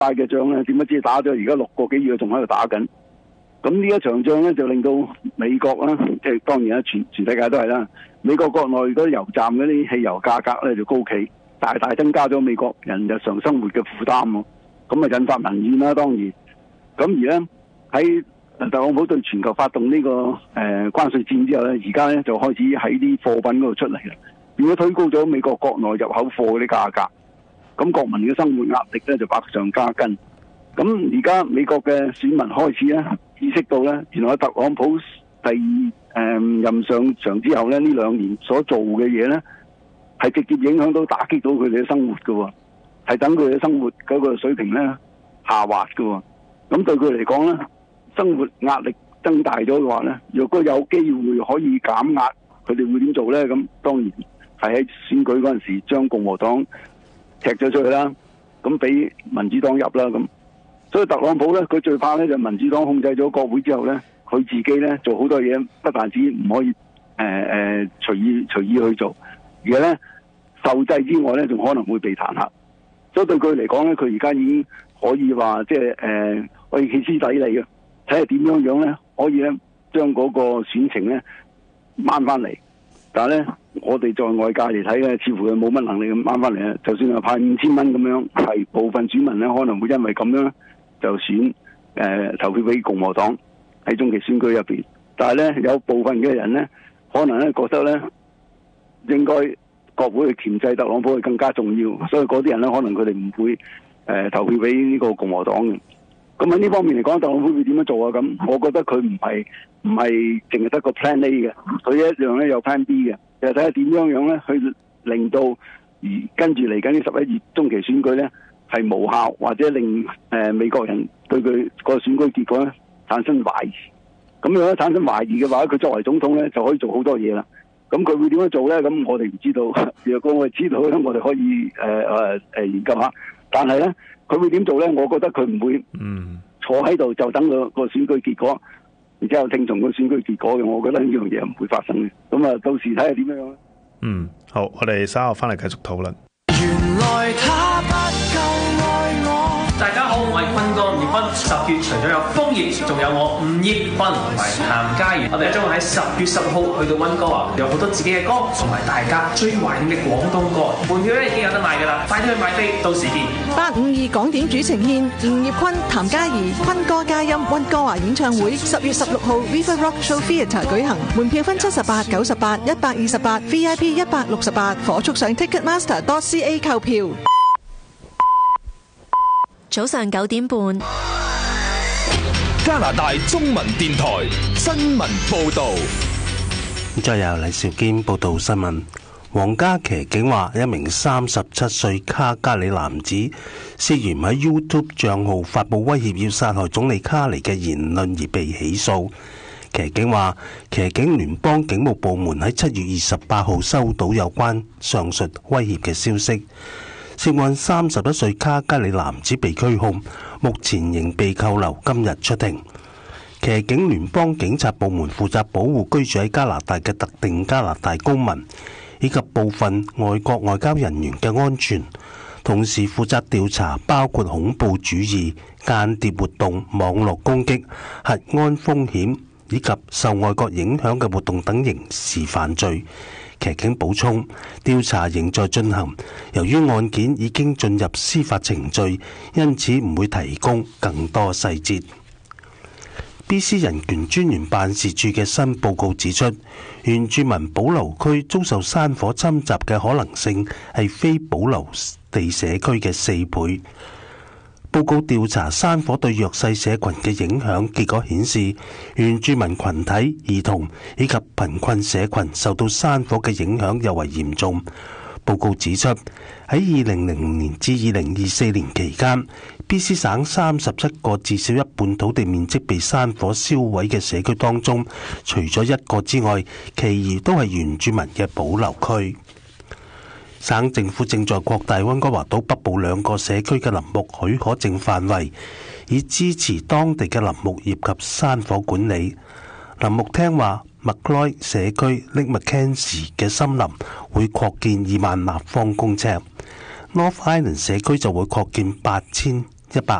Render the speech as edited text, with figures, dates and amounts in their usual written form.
嘅仗咧，點不知打咗而家6個幾月仲喺度打緊。咁呢一場仗咧就令到美國啦，即係當然啦，全世界都係啦。美國國內嗰啲油站嗰啲汽油價格咧就高企，大大增加咗美國人日常生活嘅負擔喎。咁啊引發民怨啦，當然。咁而咧喺特朗普對全球發動呢個關稅戰之後咧，而家咧就開始喺啲貨品嗰度出嚟啦，變咗推高咗美國國內入口貨嗰啲價格，咁國民嘅生活壓力咧就百上加斤。咁而家美國嘅選民開始咧意識到咧，原來特朗普第二任上場之後咧，呢2年所做嘅嘢咧係直接影響到打擊到佢哋嘅生活嘅喎，係等佢哋嘅生活嗰個水平咧下滑嘅喎。咁對佢嚟講咧，生活壓力增大咗嘅話咧，若果有機會可以減壓，佢哋會點做咧？咁當然係喺選舉嗰陣時將共和黨踢咗出去啦，咁俾民主黨入啦咁。所以特朗普咧，佢最怕咧就民主黨控制咗國會之後咧，佢自己咧做好多嘢，不但止唔可以隨意去做，而咧受制之外咧，仲可能會被彈劾。所以對佢嚟講咧，佢而家已經可以話即係可以歇斯底里嘅，睇下點樣咧，可以咧將嗰個選情咧掹翻嚟。但係咧，我哋在外界嚟睇咧，似乎佢冇乜能力咁掹翻嚟啊！就算係派5000蚊咁樣，係部分選民咧可能會因為咁樣就選投票俾共和黨喺中期選舉入邊。但係咧，有部分嘅人咧，可能咧覺得咧應該國會去鉗制特朗普係更加重要，所以嗰啲人咧可能佢哋唔會投票俾呢個共和黨嘅。咁喺呢方面嚟講，特朗普會點樣做啊？咁我覺得佢唔係淨係得個 Plan A 嘅，佢一樣咧有 Plan B 嘅，就睇下點樣咧去令到而跟住嚟緊啲11月中期選舉咧係無效，或者令美國人對佢個選舉結果咧產生懷疑。咁如果產生懷疑嘅話，佢作為總統咧就可以做好多嘢啦。咁佢會點樣做咧？咁我哋唔知道。如果我哋知道咧，我哋可以研究下。但係咧，佢會點做咧？我覺得佢唔會坐喺度就等個選舉結果，然之後聽從個選舉結果嘅。我覺得呢樣嘢唔會發生嘅。咁啊，到時睇下點樣咧。 好，我哋稍後翻嚟繼續討論。 原來他不夠愛我。 大家好，我係坤哥吳業坤。10月除咗有楓葉，仲有我吳業坤同埋譚嘉儀。我哋將會喺10月10號去到溫哥華，有好多自己嘅歌，同埋大家最懷念嘅廣東歌。門票咧已經有得賣㗎啦，快啲去買飛，到時見。 852港點主呈獻吳業坤、譚嘉儀、坤哥嘉音溫哥華演唱會，10月16號 River Rock Show Theatre 舉行，門票分78、98、128、VIP 168，火速上 Ticketmaster.ca 購票。 早上9點半， 加拿大中文電台新聞報道。 再由黎兆堅報道新聞。皇家騎警話，一名37歲卡加里男子涉嫌喺 YouTube 賬號發布威脅要殺害總理卡尼嘅言論而被起訴。騎警話，騎警聯邦警務部門喺7月28號收到有關上述威脅嘅消息。涉案31歲卡加里男子被拘控，目前仍被扣留，今日出庭。騎警聯邦警察部門負責保護居住喺加拿大嘅特定加拿大公民，以及部分外國外交人員嘅安全，同時負責調查包括恐怖主義、間諜活動、網絡攻擊、核安風險以及受外國影響嘅活動等刑事犯罪。騎警補充，調查仍在進行，由於案件已經進入司法程序，因此唔會提供更多細節。BC 人權專員辦事處嘅新報告指出，原住民保留區遭受山火侵襲嘅可能性係非保留地社區嘅4倍。報告調查山火對弱勢社群嘅影響，結果顯示原住民群體、兒童以及貧困社群受到山火嘅影響尤為嚴重。報告指出，喺2000年至2024年期間，BC 省37個至少一半土地面積被山火燒毀嘅社區當中，除咗1個之外，其餘都係原住民嘅保留區。省政府正在擴大溫哥華島北部2個社區嘅林木許可證範圍，以支持當地嘅林木業及山火管理。林木廳話，麥克萊社區 Lake Mackenzie 嘅森林會擴建2萬立方公尺，North Island 社區就會擴建8100 100